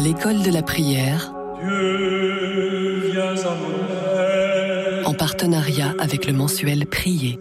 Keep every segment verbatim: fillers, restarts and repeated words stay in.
l'école de la prière, Dieu, viens à mon aide. en partenariat avec le mensuel Prier.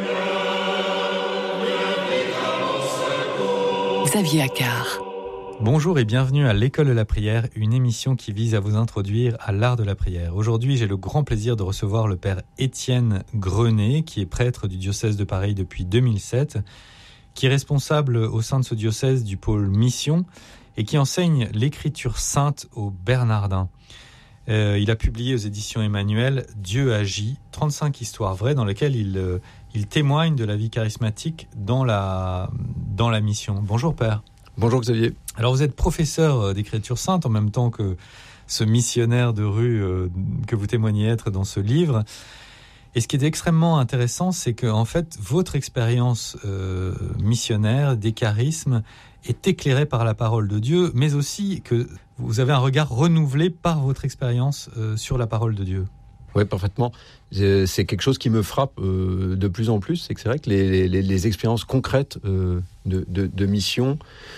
Xavier Accard. Bonjour et bienvenue à l'école de la prière, une émission qui vise à vous introduire à l'art de la prière. Aujourd'hui, j'ai le grand plaisir de recevoir le père Étienne Grenet, qui est prêtre du diocèse de Paris depuis deux mille sept, qui est responsable au sein de ce diocèse du pôle mission et qui enseigne l'écriture sainte aux Bernardins. Euh, il a publié aux éditions Emmanuel « Dieu agit », trente-cinq histoires vraies dans lesquelles il, euh, il témoigne de la vie charismatique dans la, dans la mission. Bonjour père. Bonjour Xavier. Alors vous êtes professeur d'écriture sainte en même temps que ce missionnaire de rue euh, que vous témoignez être dans ce livre. Et ce qui est extrêmement intéressant, c'est que en fait votre expérience euh, missionnaire des charismes est éclairée par la parole de Dieu, mais aussi que vous avez un regard renouvelé par votre expérience euh, sur la parole de Dieu. Oui, parfaitement. C'est quelque chose qui me frappe euh, de plus en plus. C'est que c'est vrai que les, les, les expériences concrètes euh, de, de, de mission,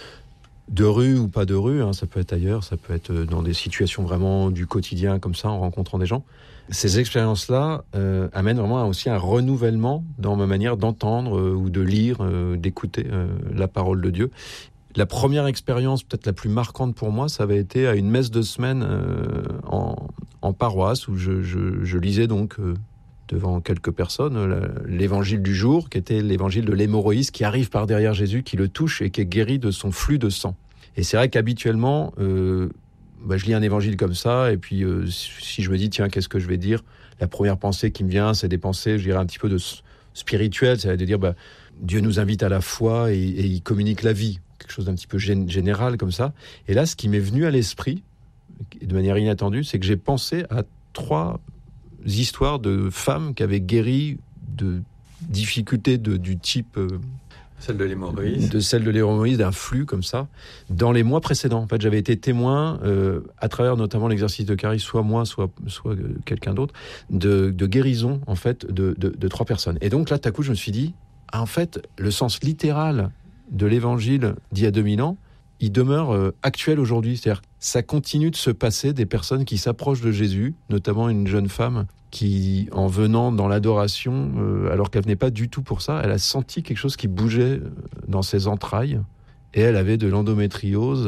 de rue ou pas de rue, hein, ça peut être ailleurs, ça peut être dans des situations vraiment du quotidien comme ça, en rencontrant des gens. Ces expériences-là euh, amènent vraiment aussi un renouvellement dans ma manière d'entendre euh, ou de lire, euh, d'écouter euh, la parole de Dieu. La première expérience, peut-être la plus marquante pour moi, ça avait été à une messe de semaine euh, en, en paroisse, où je, je, je lisais donc euh, devant quelques personnes la, l'évangile du jour, qui était l'évangile de l'hémorroïde, qui arrive par derrière Jésus, qui le touche et qui est guéri de son flux de sang. Et c'est vrai qu'habituellement, euh, bah, je lis un évangile comme ça, et puis euh, si je me dis, tiens, qu'est-ce que je vais dire ? La première pensée qui me vient, c'est des pensées, je dirais, un petit peu de spirituelles, c'est de dire, bah, Dieu nous invite à la foi et, et il communique la vie. Quelque chose d'un petit peu général comme ça. Et là, ce qui m'est venu à l'esprit, de manière inattendue, c'est que j'ai pensé à trois histoires de femmes qui avaient guéri de difficultés de, du type... Euh, celle de l'hémorroïde. De celle de l'hémorroïde, d'un flux comme ça, dans les mois précédents. En fait, j'avais été témoin, euh, à travers notamment l'exercice de charisme, soit moi, soit, soit euh, quelqu'un d'autre, de, de guérison, en fait, de, de, de trois personnes. Et donc là, tout à coup, je me suis dit, ah, en fait, le sens littéral de l'évangile d'il y a deux mille ans, il demeure euh, actuel aujourd'hui. C'est-à-dire, ça continue de se passer des personnes qui s'approchent de Jésus, notamment une jeune femme qui, en venant dans l'adoration, euh, alors qu'elle venait pas du tout pour ça, elle a senti quelque chose qui bougeait dans ses entrailles, et elle avait de l'endométriose,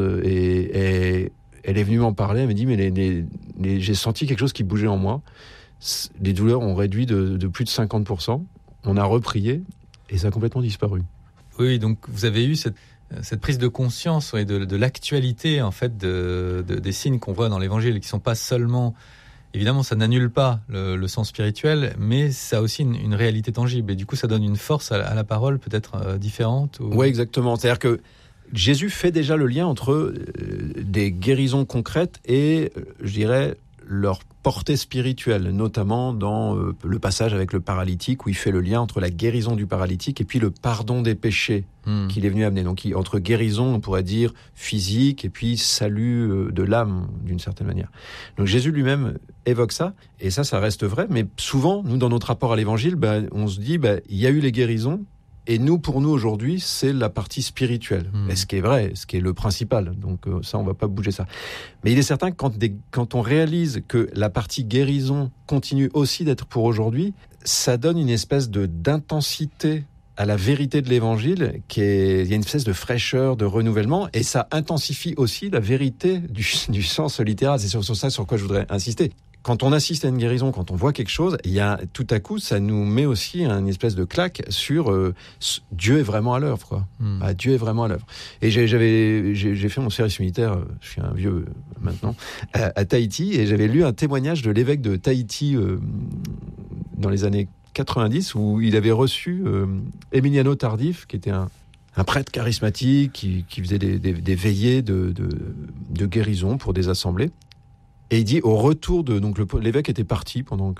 et, et elle est venue m'en parler, elle m'a dit, mais les, les, les, j'ai senti quelque chose qui bougeait en moi, les douleurs ont réduit de, de plus de cinquante pour cent, on a reprié, et ça a complètement disparu. Oui, donc vous avez eu cette, cette prise de conscience ouais, de, de l'actualité en fait de, de, des signes qu'on voit dans l'Évangile, qui ne sont pas seulement, évidemment ça n'annule pas le, le sens spirituel, mais ça a aussi une, une réalité tangible, et du coup ça donne une force à, à la parole peut-être euh, différente. Ou... Oui, exactement, c'est-à-dire que Jésus fait déjà le lien entre euh, des guérisons concrètes et, euh, je dirais, leur portée spirituelle, notamment dans euh, le passage avec le paralytique, où il fait le lien entre la guérison du paralytique et puis le pardon des péchés mmh. qu'il est venu amener. Donc il, entre guérison, on pourrait dire physique, et puis salut euh, de l'âme, d'une certaine manière. Donc Jésus lui-même évoque ça, et ça, ça reste vrai, mais souvent, nous, dans notre rapport à l'évangile, bah, on se dit, bah, il y a eu les guérisons, et nous, pour nous, aujourd'hui, c'est la partie spirituelle. Mmh. Et ce qui est vrai, ce qui est le principal. Donc euh, ça, on va pas bouger ça. Mais il est certain que quand, des, quand on réalise que la partie guérison continue aussi d'être pour aujourd'hui, ça donne une espèce de, d'intensité à la vérité de l'évangile, qui est, il y a une espèce de fraîcheur, de renouvellement, et ça intensifie aussi la vérité du, du sens littéral. C'est sur, sur ça sur quoi je voudrais insister. Quand on assiste à une guérison, quand on voit quelque chose, il y a tout à coup, ça nous met aussi une espèce de claque sur euh, Dieu est vraiment à l'œuvre, quoi. Mmh. Ah, Dieu est vraiment à l'œuvre. Et j'ai, j'avais, j'ai, j'ai fait mon service militaire, je suis un vieux maintenant, à, à Tahiti, et j'avais lu un témoignage de l'évêque de Tahiti euh, dans les années quatre-vingt-dix, où il avait reçu euh, Emiliano Tardif, qui était un un prêtre charismatique qui, qui faisait des, des, des veillées de, de, de guérison pour des assemblées. Et il dit, au retour de... Donc le, l'évêque était parti pendant